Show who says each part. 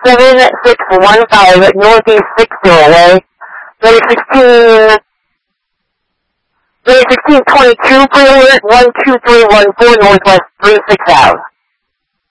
Speaker 1: 7615 Northeast 60 Way. 2016 22 Greenwood 12314 Northwest 36 Ave.